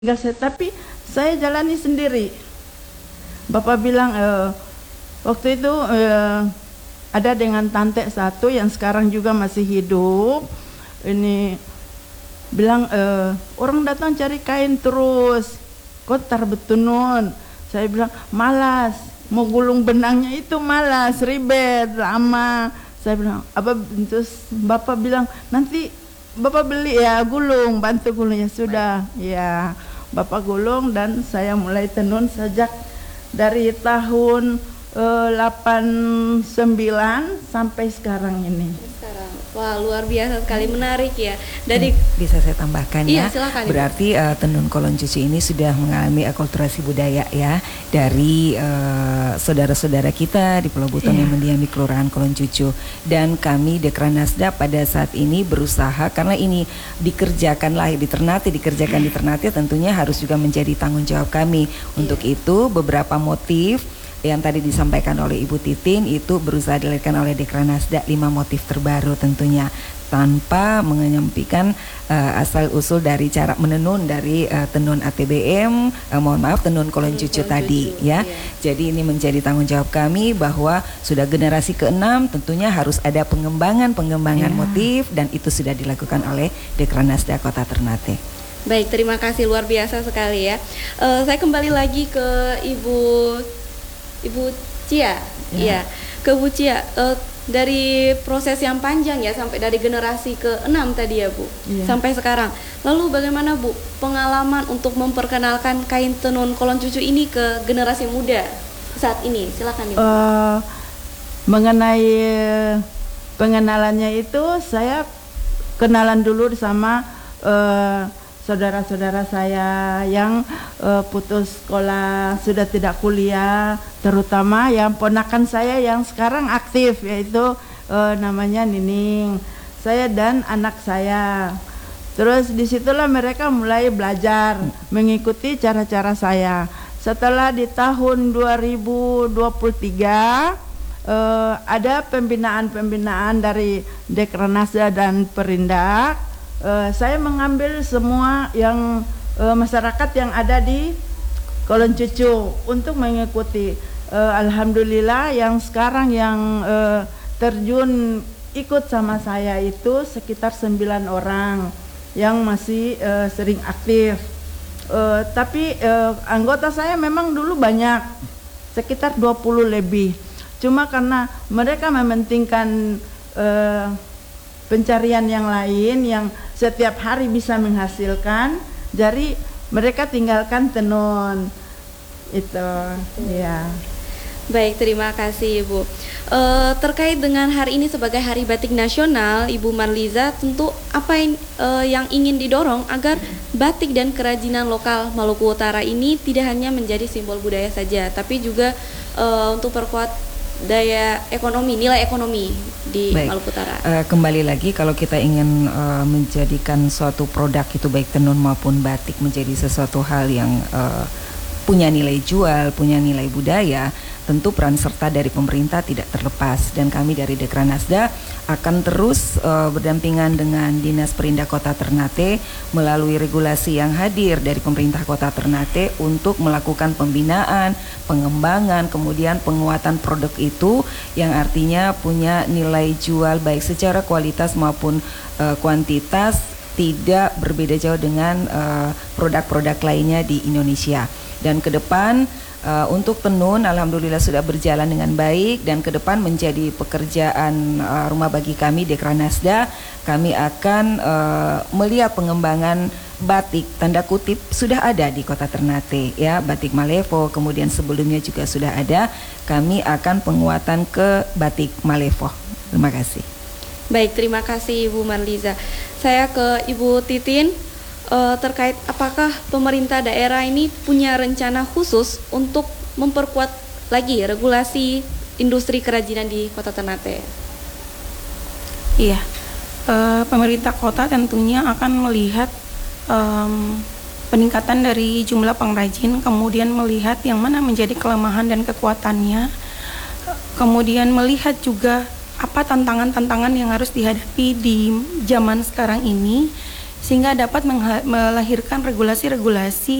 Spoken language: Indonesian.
Enggak saya, tapi saya jalani sendiri. Bapak bilang waktu itu ada dengan tante satu yang sekarang juga masih hidup. Ini bilang orang datang cari kain terus, kotor betunun. Saya bilang malas, mau gulung benangnya itu malas, ribet, lama. Saya bilang apa? Terus bapak bilang nanti bapak beli ya gulung, bantu gulungnya sudah ya. Bapak gulung dan saya mulai tenun sejak dari tahun 89 sampai sekarang ini. Sekarang, wah luar biasa sekali, menarik ya. Dari bisa saya tambahkan iya, ya. Silakan, berarti tenun kolon cucu ini sudah mengalami akulturasi budaya ya dari saudara-saudara kita di Pulau Buton yang mendiami Kelurahan Kolon Cucu. Dan kami Dekranasda pada saat ini berusaha karena ini dikerjakan di Ternate, dikerjakan di Ternate, tentunya harus juga menjadi tanggung jawab kami. Untuk itu beberapa motif yang tadi disampaikan oleh Ibu Titin itu berusaha dilahirkan oleh Dekranasda 5 motif terbaru tentunya, tanpa menyampaikan asal usul dari cara menenun dari tenun ATBM, tenun kolon cucu tadi ya. Jadi ini menjadi tanggung jawab kami bahwa sudah generasi ke-6 tentunya harus ada pengembangan motif, dan itu sudah dilakukan oleh Dekranasda Kota Ternate. Baik, terima kasih, luar biasa sekali ya. Saya kembali lagi ke Ibu Cia, ya, ke Bu Cia. Dari proses yang panjang ya, sampai dari generasi ke-6 tadi ya Bu, sampai sekarang. Lalu bagaimana Bu pengalaman untuk memperkenalkan kain tenun kolon cucu ini ke generasi muda saat ini? Silakan Ibu. Mengenai pengenalannya itu, saya kenalan dulu sama saudara-saudara saya yang putus sekolah, sudah tidak kuliah, terutama yang ponakan saya yang sekarang aktif, yaitu namanya Nining, saya dan anak saya. Terus disitulah mereka mulai belajar mengikuti cara-cara saya. Setelah di tahun 2023 ada pembinaan dari Dekranasda dan Perindak. Saya mengambil semua yang masyarakat yang ada di Kolon Cucu untuk mengikuti. Alhamdulillah yang sekarang yang terjun ikut sama saya itu sekitar 9 orang yang masih sering aktif. Tapi anggota saya memang dulu banyak, sekitar 20 lebih. Cuma karena mereka mementingkan pencarian yang lain yang setiap hari bisa menghasilkan, jadi mereka tinggalkan tenun itu ya. Baik, terima kasih Ibu. Terkait dengan hari ini sebagai Hari Batik Nasional, Ibu Marliza, tentu apa yang ingin didorong agar batik dan kerajinan lokal Maluku Utara ini tidak hanya menjadi simbol budaya saja, tapi juga untuk perkuat daya ekonomi, nilai ekonomi di Maluku Utara. Kembali lagi, kalau kita ingin menjadikan suatu produk itu baik tenun maupun batik menjadi sesuatu hal yang punya nilai jual, punya nilai budaya, tentu peran serta dari pemerintah tidak terlepas, dan kami dari Dekranasda akan terus berdampingan dengan Dinas Perindak Kota Ternate melalui regulasi yang hadir dari pemerintah Kota Ternate untuk melakukan pembinaan, pengembangan, kemudian penguatan produk itu yang artinya punya nilai jual baik secara kualitas maupun kuantitas tidak berbeda jauh dengan produk-produk lainnya di Indonesia. Dan ke depan untuk tenun alhamdulillah sudah berjalan dengan baik, dan ke depan menjadi pekerjaan rumah bagi kami Dekranasda. Kami akan melihat pengembangan batik tanda kutip sudah ada di Kota Ternate ya, batik Malevo, kemudian sebelumnya juga sudah ada. Kami akan penguatan ke batik Malevo. Terima kasih. Baik, terima kasih Ibu Marliza. Saya ke Ibu Titin. Terkait apakah pemerintah daerah ini punya rencana khusus untuk memperkuat lagi regulasi industri kerajinan di Kota Ternate? Iya, pemerintah kota tentunya akan melihat peningkatan dari jumlah pengrajin, kemudian melihat yang mana menjadi kelemahan dan kekuatannya, kemudian melihat juga apa tantangan-tantangan yang harus dihadapi di zaman sekarang ini, sehingga dapat melahirkan regulasi-regulasi